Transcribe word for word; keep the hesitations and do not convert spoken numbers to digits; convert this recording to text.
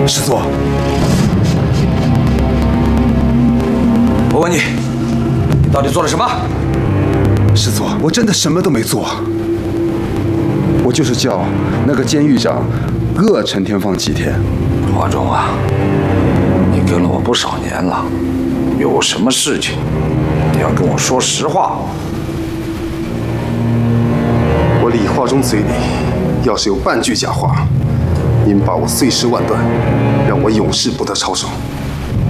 师祖， 我问你，你到底做了什么？ 师祖，我真的什么都没做，我就是叫那个监狱长饿陈天放几天。 华忠啊，你跟了我不少年了，有什么事情你要跟我说实话。 我李化忠嘴里要是有半句假话，您把我碎尸万段，让我永世不得超生。